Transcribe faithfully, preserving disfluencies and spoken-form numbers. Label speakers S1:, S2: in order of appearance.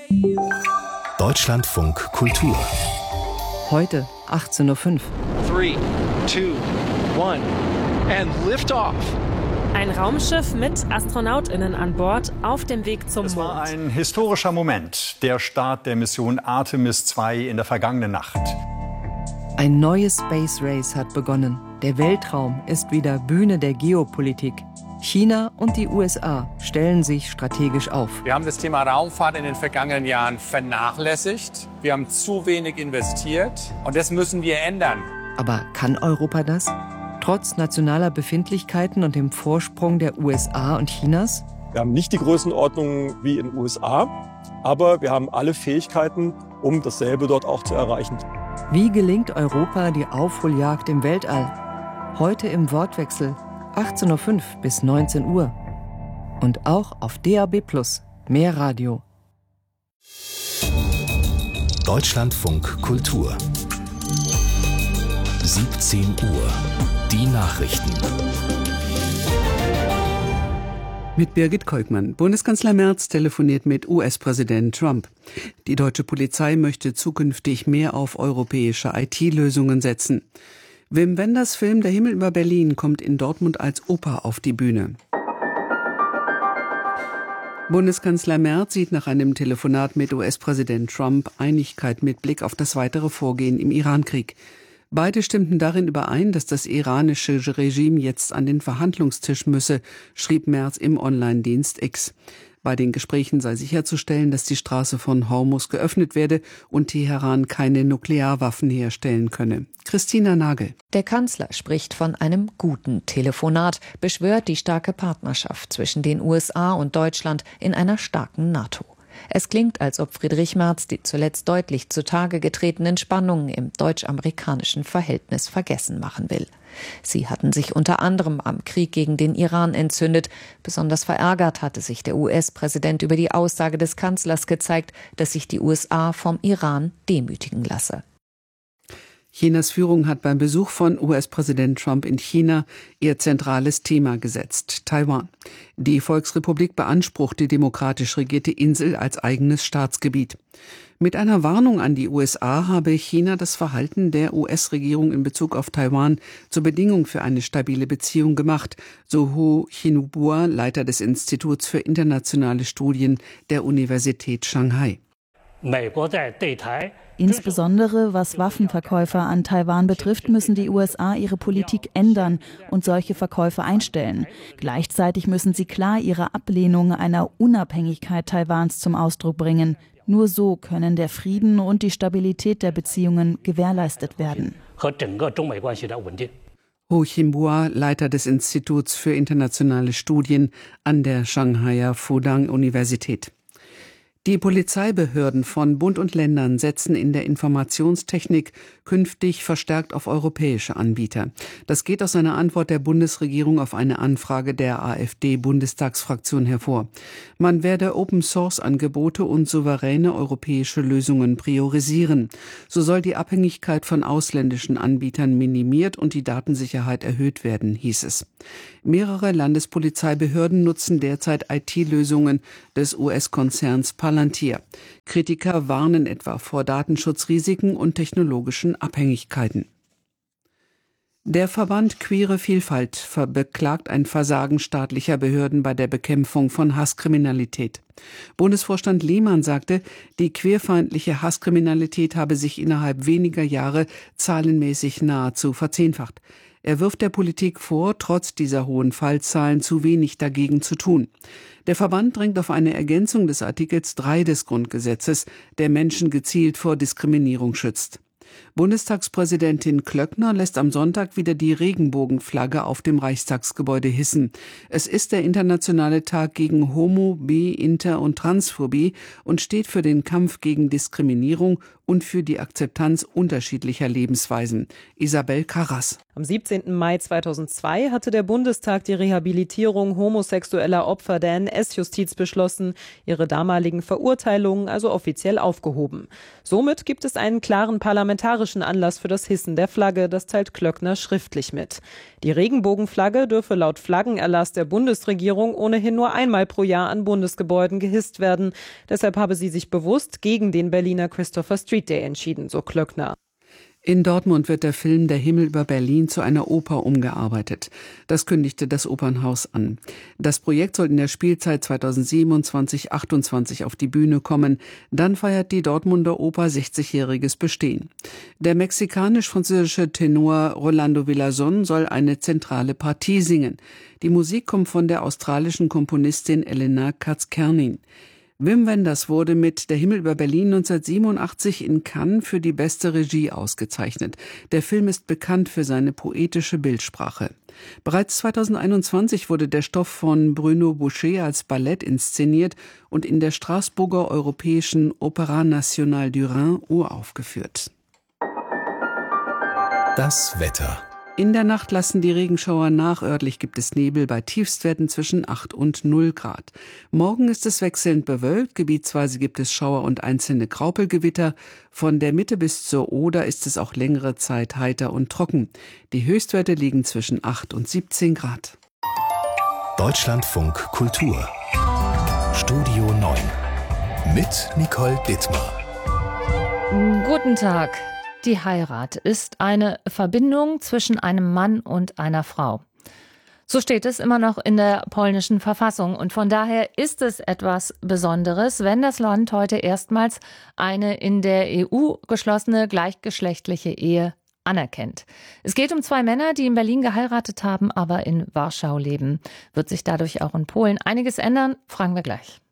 S1: Deutschlandfunk Kultur.
S2: Heute achtzehn Uhr fünf.
S3: drei, zwei, eins and lift off.
S4: Ein Raumschiff mit AstronautInnen an Bord auf dem Weg zum Mond.
S5: Es war ein historischer Moment, der Start der Mission Artemis zwei in der vergangenen Nacht.
S2: Ein neues Space Race hat begonnen. Der Weltraum ist wieder Bühne der Geopolitik. China und die U S A stellen sich strategisch auf.
S6: Wir haben das Thema Raumfahrt in den vergangenen Jahren vernachlässigt. Wir haben zu wenig investiert und das müssen wir ändern.
S2: Aber kann Europa das? Trotz nationaler Befindlichkeiten und dem Vorsprung der U S A und Chinas?
S7: Wir haben nicht die Größenordnung wie in den U S A, aber wir haben alle Fähigkeiten, um dasselbe dort auch zu erreichen.
S2: Wie gelingt Europa die Aufholjagd im Weltall? Heute im Wortwechsel, achtzehn Uhr fünf bis neunzehn Uhr. Und auch auf D A B plus, mehr Radio.
S1: Deutschlandfunk Kultur. siebzehn Uhr. Die Nachrichten.
S8: Mit Birgit Kolkmann. Bundeskanzler Merz telefoniert mit U S-Präsident Trump. Die deutsche Polizei möchte zukünftig mehr auf europäische I T-Lösungen setzen. Wim Wenders Film Der Himmel über Berlin kommt in Dortmund als Oper auf die Bühne. Bundeskanzler Merz sieht nach einem Telefonat mit U S-Präsident Trump Einigkeit mit Blick auf das weitere Vorgehen im Irankrieg. Beide stimmten darin überein, dass das iranische Regime jetzt an den Verhandlungstisch müsse, schrieb Merz im Online-Dienst X. Bei den Gesprächen sei sicherzustellen, dass die Straße von Hormuz geöffnet werde und Teheran keine Nuklearwaffen herstellen könne. Christina Nagel.
S9: Der Kanzler spricht von einem guten Telefonat, beschwört die starke Partnerschaft zwischen den U S A und Deutschland in einer starken NATO. Es klingt, als ob Friedrich Merz die zuletzt deutlich zutage getretenen Spannungen im deutsch-amerikanischen Verhältnis vergessen machen will. Sie hatten sich unter anderem am Krieg gegen den Iran entzündet. Besonders verärgert hatte sich der U S-Präsident über die Aussage des Kanzlers gezeigt, dass sich die U S A vom Iran demütigen lasse.
S8: Chinas Führung hat beim Besuch von U S-Präsident Trump in China ihr zentrales Thema gesetzt, Taiwan. Die Volksrepublik beansprucht die demokratisch regierte Insel als eigenes Staatsgebiet. Mit einer Warnung an die U S A habe China das Verhalten der U S-Regierung in Bezug auf Taiwan zur Bedingung für eine stabile Beziehung gemacht, so Ho Jinhua, Leiter des Instituts für internationale Studien der Universität Shanghai.
S10: Insbesondere was Waffenverkäufe an Taiwan betrifft, müssen die U S A ihre Politik ändern und solche Verkäufe einstellen. Gleichzeitig müssen sie klar ihre Ablehnung einer Unabhängigkeit Taiwans zum Ausdruck bringen. Nur so können der Frieden und die Stabilität der Beziehungen gewährleistet werden.
S8: Ho Jinhua, Leiter des Instituts für internationale Studien an der Shanghaier Fudang-Universität. Die Polizeibehörden von Bund und Ländern setzen in der Informationstechnik künftig verstärkt auf europäische Anbieter. Das geht aus einer Antwort der Bundesregierung auf eine Anfrage der AfD-Bundestagsfraktion hervor. Man werde Open-Source-Angebote und souveräne europäische Lösungen priorisieren. So soll die Abhängigkeit von ausländischen Anbietern minimiert und die Datensicherheit erhöht werden, hieß es. Mehrere Landespolizeibehörden nutzen derzeit I T-Lösungen des U S-Konzerns Palantir. Kritiker warnen etwa vor Datenschutzrisiken und technologischen Abhängigkeiten. Der Verband Queere Vielfalt beklagt ein Versagen staatlicher Behörden bei der Bekämpfung von Hasskriminalität. Bundesvorstand Lehmann sagte, die queerfeindliche Hasskriminalität habe sich innerhalb weniger Jahre zahlenmäßig nahezu verzehnfacht. Er wirft der Politik vor, trotz dieser hohen Fallzahlen zu wenig dagegen zu tun. Der Verband drängt auf eine Ergänzung des Artikels drei des Grundgesetzes, der Menschen gezielt vor Diskriminierung schützt. Bundestagspräsidentin Klöckner lässt am Sonntag wieder die Regenbogenflagge auf dem Reichstagsgebäude hissen. Es ist der internationale Tag gegen Homo-, Bi-, Inter- und Transphobie und steht für den Kampf gegen Diskriminierung und für die Akzeptanz unterschiedlicher Lebensweisen. Isabel Karras.
S11: Am siebzehnten Mai zweitausendzwei hatte der Bundestag die Rehabilitierung homosexueller Opfer der N S-Justiz beschlossen, ihre damaligen Verurteilungen also offiziell aufgehoben. Somit gibt es einen klaren parlamentarischen historischen Anlass für das Hissen der Flagge. Das teilt Klöckner schriftlich mit. Die Regenbogenflagge dürfe laut Flaggenerlass der Bundesregierung ohnehin nur einmal pro Jahr an Bundesgebäuden gehisst werden. Deshalb habe sie sich bewusst gegen den Berliner Christopher Street Day entschieden, so Klöckner.
S8: In Dortmund wird der Film Der Himmel über Berlin zu einer Oper umgearbeitet. Das kündigte das Opernhaus an. Das Projekt soll in der Spielzeit zweitausendsiebenundzwanzig achtundzwanzig auf die Bühne kommen. Dann feiert die Dortmunder Oper sechzigjähriges Bestehen. Der mexikanisch-französische Tenor Rolando Villazón soll eine zentrale Partie singen. Die Musik kommt von der australischen Komponistin Elena Katz-Kernin. Wim Wenders wurde mit Der Himmel über Berlin neunzehnhundertsiebenundachtzig in Cannes für die beste Regie ausgezeichnet. Der Film ist bekannt für seine poetische Bildsprache. Bereits zweitausendeinundzwanzig wurde der Stoff von Bruno Boucher als Ballett inszeniert und in der Straßburger Europäischen Opéra Nationale du Rhin uraufgeführt.
S1: Das Wetter.
S8: In der Nacht lassen die Regenschauer nach. Örtlich gibt es Nebel bei Tiefstwerten zwischen acht und null Grad. Morgen ist es wechselnd bewölkt. Gebietsweise gibt es Schauer und einzelne Graupelgewitter. Von der Mitte bis zur Oder ist es auch längere Zeit heiter und trocken. Die Höchstwerte liegen zwischen acht und siebzehn Grad.
S1: Deutschlandfunk Kultur. Studio neun. Mit Nicole Dittmar.
S12: Guten Tag. Die Heirat ist eine Verbindung zwischen einem Mann und einer Frau. So steht es immer noch in der polnischen Verfassung. Und von daher ist es etwas Besonderes, wenn das Land heute erstmals eine in der E U geschlossene gleichgeschlechtliche Ehe anerkennt. Es geht um zwei Männer, die in Berlin geheiratet haben, aber in Warschau leben. Wird sich dadurch auch in Polen einiges ändern? Fragen wir gleich.